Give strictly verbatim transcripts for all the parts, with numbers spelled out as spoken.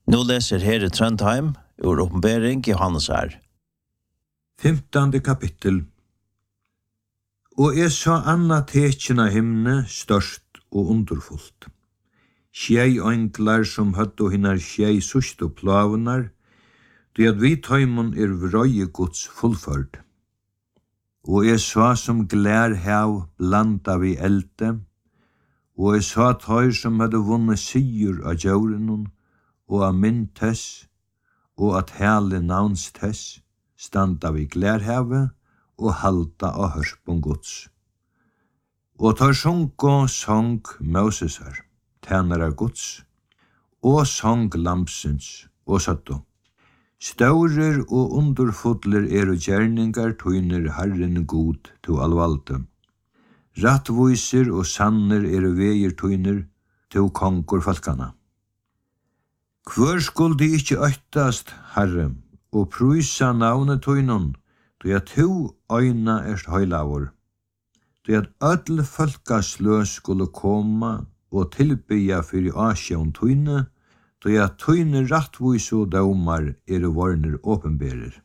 Nå leser Herre Trøndheim ur Åpenbering Johannes her. Femtande kapittel. Og jeg så anna tekjen av himne størst og underfullt. Sjei ønglar som høtt og hinnar sjei sust og plavunar, det at vi tøymon er vrøye Guds fullførd. Og jeg så som glær hav blanda vi elde, og jeg så tøyr som hadde vunnet sigur av djaurenon, og av min tess, og at hele navns tess, standa vi glærhave, og halda av hørspon Guds. Og tar sjunko sång Mosesar, tænare Guds, og sång lampsins, og satto. Staurer og underfodler er og gjerningar tøyner Herren god til allvalde. Rattvoiser og sanner er og veier tøyner til konkur falkana. Hvor skulle de ikke øytast, Herre, og prysa navnet tøynon, då at to øyna erst høylavur, då at öll folkaslø skulle koma og tilbya fyrir asjån tøyne, då at tøyne rattvis og daumar er vorner åpenberer.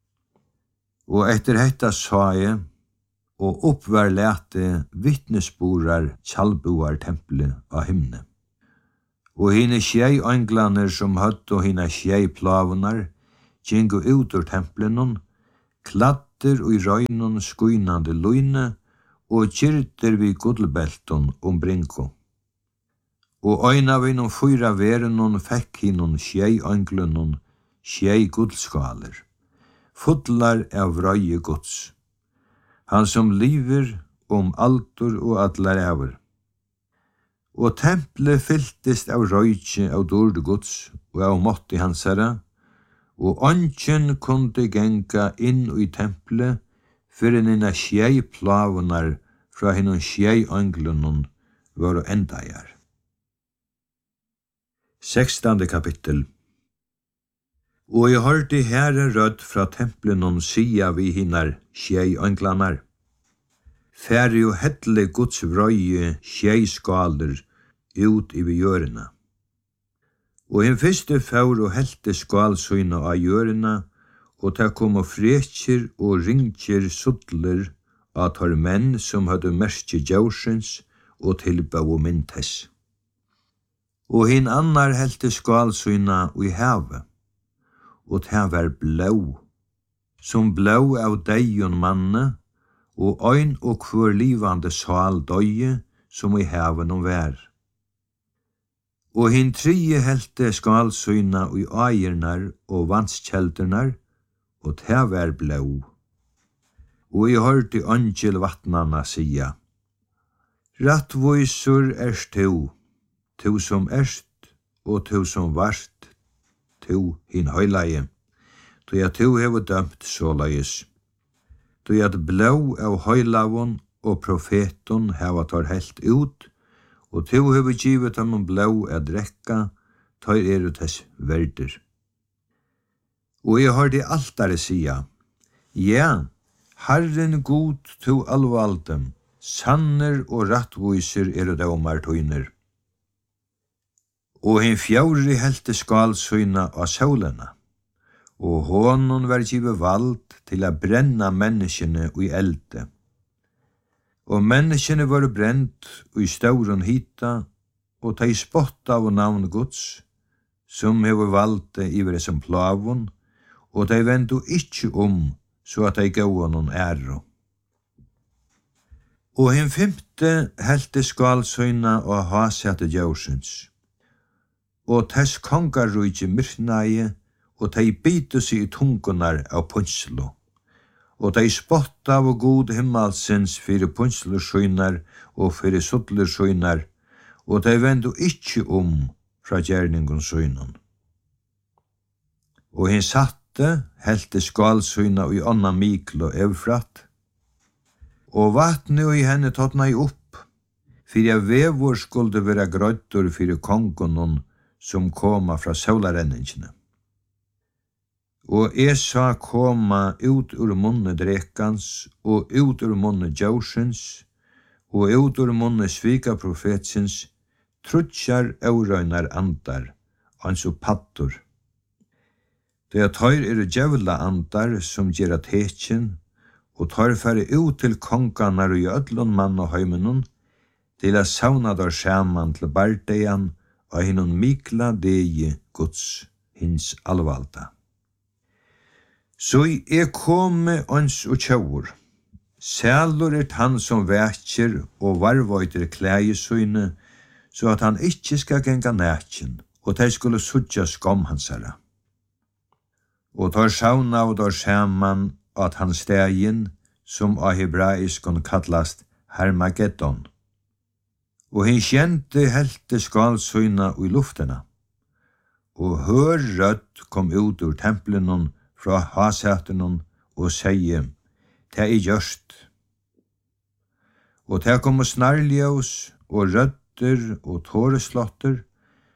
Og etter hetta sa jeg, og oppvær lete vittnesborar tjalbuar tempelet av himne. Og hine sjei ønglaner som høtt og hine sjei plavunar, gjengu ut ur templenon, kladder og i røynon skuinande løyne, og kyrter vi gullbelton om brinko. Og øyna vi noen fyra verenon fekk hinon sjei ønglunon, sjei gullskaler, fotlar av røye Guds. Han som liver om altor og allar ever. Og tempelet fylltist av røyke av dord Guds og av mått i hans herre, og ånden kunde genga inn i tempelet for en inna sjei plavunar fra hinnon sjei ønglunon var og endajar. Sekstande kapittel. Og jeg hørte herre rødt fra templenon sia vi hinnar sjei ønglanar. Færre jo hedle Guds vrøye sjei skaler ut i vi gjørena. Og hin fyrste faur og helte skalsøyna av gjørena, og ta kom og frekjer og ringkjer suttler av tar menn som hadde merke djaursens og tilba og myntess. Og hin annar helte skalsøyna i havet, og ta var blå, som blå av deion manne, og øyn og kvør livande sal døye, som i haven om vær. Og hin trie helte skalsøyna i eiernar og vannskjeldernar, og ta var blå. Og jeg hørte angel vattnarna sia, rattvoisur erst to, to som erst, og to som vart, to hin høylaie, to jeg to hevo dømt såleis. To at blå av høylavon og profeton heva tar helt ut, og to hevo givet ham om blå a drekka, tar er ut hess verder. Og jeg har det altare sia, ja, Herren god to allvaldem, sanner og rattviser er det omar tøyner. Og hin fjauri helte skalsøyna av sólena, og honon var givet vald til a brenna menneskene i elde. Og menneskene var brent i stauron hita, og tei spotta av navn Guds, som hever valde iver som plavon, og tei vendu ikkje om, så at tei gav honom æro. Og hin femte helte skalsøyna og hasete djaursens, og tess kongarrujtje myrknaie, og tei bitu seg i tungunar av punslo. Og tei spotta av god himmalsins fyrir punslusøynar og fyrir suttlusøynar, og tei vendu ikkje om fra gjerningun søynon. Og hin satte helte skalsøyna i onna miklo evfrat, og vatne i henne tåtna i opp, fyrir a vevor skulde vera grøttur fyrir kongunon som koma fra solarenningsne. Og jeg sa koma ut ur munne drekans, og ut ur munne djaursens, og ut ur munne svika profetsins, trutjar eurøynar andar, ans og pattur. Det er tøyr er djevla andar som gjerra tekin, og tøyr færi ut til konganar i öllun mann og heimenun, til a sauna der saman til bardeian og hinnon mikla degi Guds hins alvalda. Så er komme ans og tjaur. Sælur er han som vekjer og varvøyter klægesøyne, så at han ikkje skal genga nætjen, og de skulle sudja skom hansara. Og tar sauna og tar saman at han stegin, som av hebraiskon kallast Hermageddon. Og hin kjente helte skalsøyna i luftena. Og hør rødt kom ut ur templenon fra hasetenon og seie, «Det er gjørst». Og det kom snarljøs og rødder og tåreslotter,